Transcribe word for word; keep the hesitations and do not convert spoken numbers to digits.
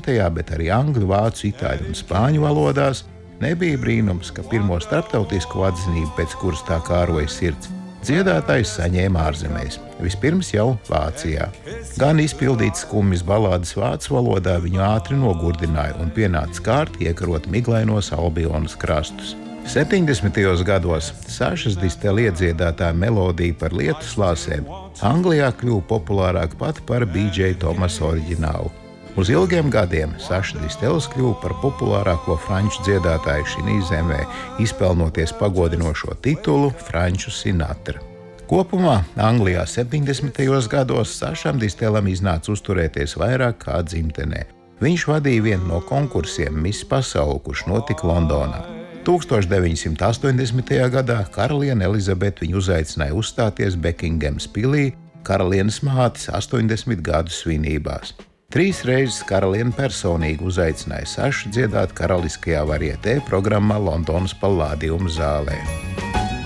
vietējā, bet arī angļu, vācu, itāļu un spāņu valodās. Nebija brīnums, ka pirmo starptautisko atzinību, pēc kuras tā kāroja sirds, dziedātājs saņēma ārzemēs, vispirms jau Vācijā. Gan izpildīts skumjas balādes vācu valodā viņu ātri nogurdināja un pienāca kārta iekarot miglainos Albionas krastus. septiņdesmitajos gados Sašas Distela iedziedātā melodija par lietuslāsēm Anglijā kļuva populārāka pat par B J Thomasa oriģinālu. Uz ilgiem gadiem Saša Distels kļuva par populārāko franču dziedātāju šī zemē, izpelnoties pagodinošo titulu Franču Sinatra. Kopumā Anglijā septiņdesmitajos gados Sašam Distelam iznāca uzturēties vairāk kā dzimtenē. Viņš vadīja vienu no konkursiem Miss Pasauli, kurš notika Londonā. tūkstoš deviņi simti astoņdesmitajā gadā karaliene Elizabete viņu uzaicināja uzstāties Bekinghemas pilī karalienes mātes astoņdesmit gadu svinībās. Trīs reizes karaliene personīgi uzaicināja Sašu dziedāt karaliskajā varietē programmā Londonas Palladiuma zālē.